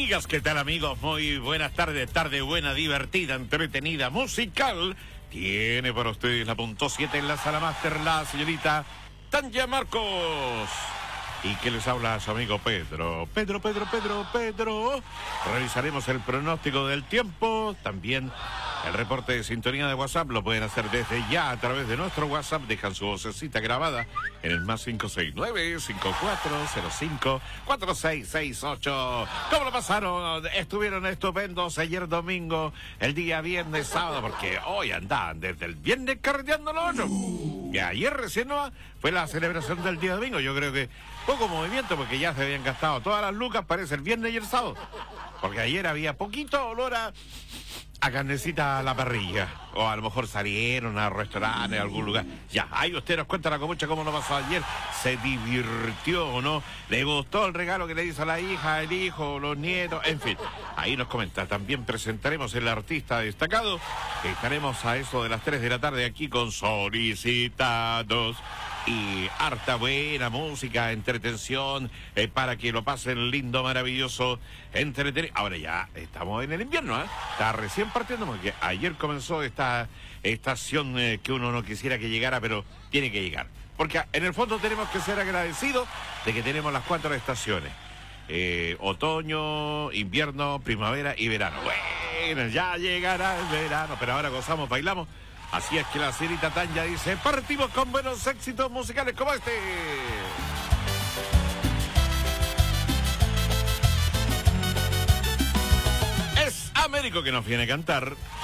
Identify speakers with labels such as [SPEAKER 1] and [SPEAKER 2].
[SPEAKER 1] amigas, ¿qué tal amigos? Muy buenas tardes, tarde buena, divertida, entretenida, musical. Tiene para ustedes la punto 7 en la sala máster, la señorita Tanya Marcos. ¿Y qué les habla su amigo Pedro? Pedro. Revisaremos el pronóstico del tiempo, también el reporte de sintonía de WhatsApp. Lo pueden hacer desde ya a través de nuestro WhatsApp. Dejan su vocecita grabada en el más 569-5405-4668. ¿Cómo lo pasaron? Estuvieron estupendos ayer domingo, el día viernes, sábado, porque hoy andaban desde el viernes carreteando los otros. Y ayer recién fue la celebración del día domingo. Yo creo que poco movimiento porque ya se habían gastado todas las lucas, parece el viernes y el sábado. Porque ayer había poquito olor a carnecita a la parrilla. O a lo mejor salieron a restaurantes, a algún lugar. Ya, ahí usted nos cuenta la comucha cómo nos pasó ayer. ¿Se divirtió o no? ¿Le gustó el regalo que le hizo la hija, el hijo, los nietos? En fin, ahí nos comenta. También presentaremos el artista destacado. Estaremos a eso de las 3 de la tarde aquí con Solicitados. Y harta buena música, entretención, para que lo pasen lindo, maravilloso, entretenido. Ahora ya estamos en el invierno, ¿eh? Está recién partiendo porque ayer comenzó esta estación que uno no quisiera que llegara, pero tiene que llegar. Porque en el fondo tenemos que ser agradecidos de que tenemos las 4 estaciones. Otoño, invierno, primavera y verano. Bueno, ya llegará el verano, pero ahora gozamos, bailamos. Así es que la señorita Tanya dice, partimos con buenos éxitos musicales como este. Es Américo que nos viene a cantar.